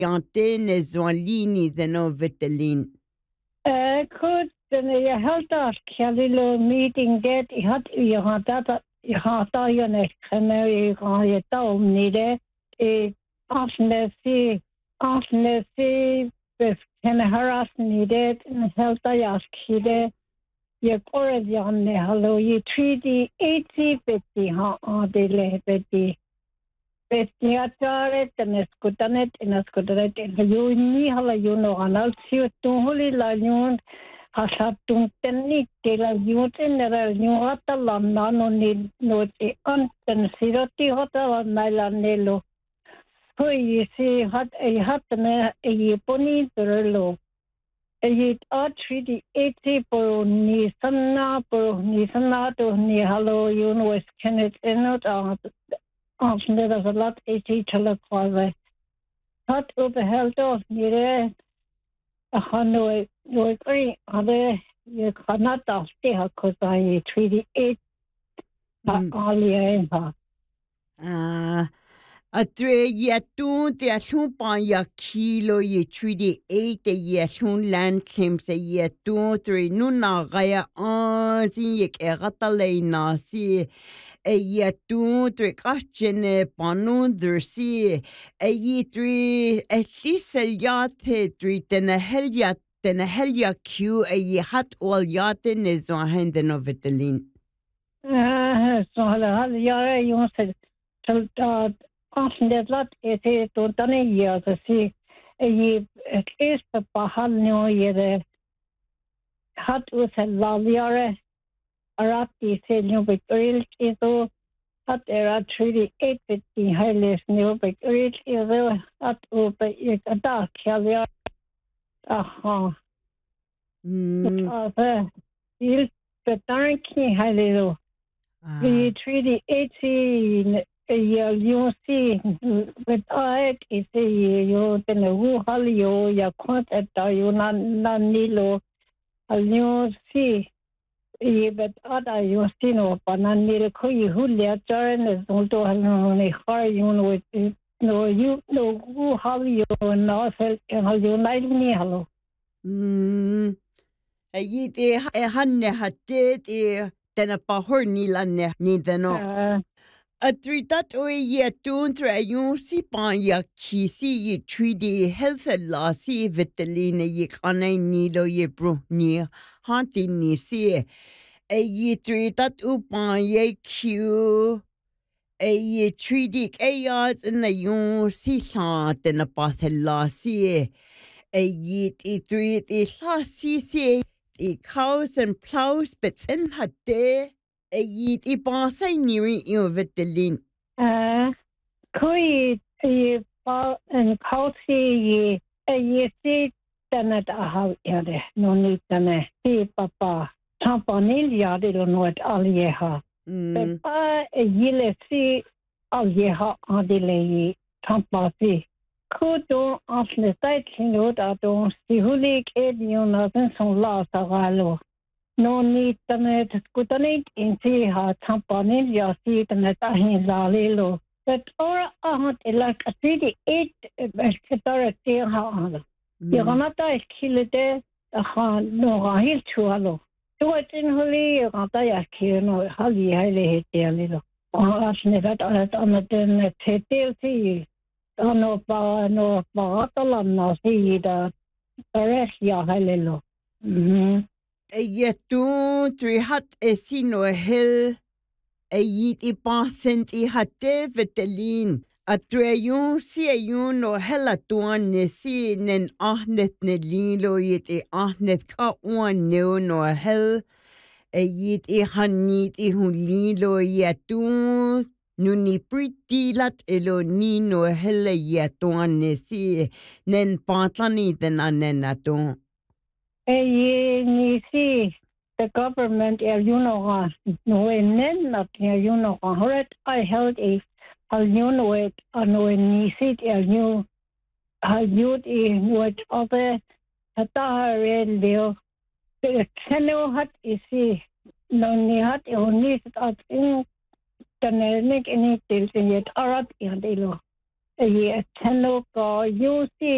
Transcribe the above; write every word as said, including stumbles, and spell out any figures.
Yantene Zwanlini the no Vitalin. Uh, could the health Kalilo meeting that he had you had that you had a canary on your dome needed a often see often see with can harass needed and health ask he you already on the hello you three D eighty fifty ha on the lady. Petniatare tenescutanet in a scudaret in the uni hala you know an alcio to holy la yun has had to tenni tela yut in the new hata lamna no need no on tensirati hota nailanelo. Who you see hat a hat a pony perlo. A yet a treaty eighty por Nisana por Nisana to ni hello you know is Kenneth in not out. Often there's a lot of teacher for hot over held off near a Hanoi, you agree, other you cannot stay because I treaty eight earlier in her. Ah, a three yet two, the Asumpan ya kilo ye treaty eight a year soon land claims a year two, three nuna gaya on see egatalena see. A year two, three question, panu, dersi, a year three, at least a yacht, three, then a hell yacht, then a hell yacht queue, a year hot all yacht in is on hand of Vitalin. Uh, so, yeah, you said, so, uh, often there's a lot, it is to done a year to see a year, at least a pahal new year, hot was a laviare. Arati said new big real is at era treaty eight fifty highly new big real is at over a dark caviar. Aha. Uh, il Petanki highly low. The treaty eighty a year you see with it is a you then a who halio ya concept you nan nilo a new see. But other you see no banana koi who let turn is also only hard you know it no you know who how you know self and how you like me hello. Hmm. A ye de a hanne had did then a pahor nilane neither no. A three that way ye don't try you see pan ya kisi ye treaty health loss ye Vitalina ye canai nido ye bro near haunting ni see. A ye three that upan ye q a ye treaty a yards in the you see sant in a path lassie a ye three the lassie see the cows and plows bits in her day a ye the boss I knew you Vitalin. Uh, koi ye pa and kausi ye a ye see tenet a how yade no need tene see papa. Tampanil yadi don't know it all yeha. But I a yele see all yeha adile tampasi. Kudo of the side kino da don't see who leak edion nothing so lost a galo. No need to net kutanit in see ha tampanil ya see the netahin lalilo. But or I like a city eight authority ha. You're not a kill it a han no hill to allo. So it's in Holy Rataya Kino, Hali Highly hit a little. Oh, I've never done it on the tail tea. Oh, no, no, Batalam, no, see the rest, ya, Halilo. Hm. A yet two, three hut a sino a hill, a yeet a pathent i hat Vitalin. A treyon see a yun no hella tuan ne see nen ahnet ne lilo yet a ahnet ka one no no hell a yet a hanit a hun lilo yet tu nuni pretty lat elo nino hella yet tuan ne see nen patlani than a nen aton. Hey, you see, the government, you know, no, and then not near you know, I held a Al you know it, I know in Nisit, I knew, I knew it with other Hatahar Leo. The Kano hat is see, no Nihat, only at in the Nernic and it is yet Arab in the law. A Kano, you see.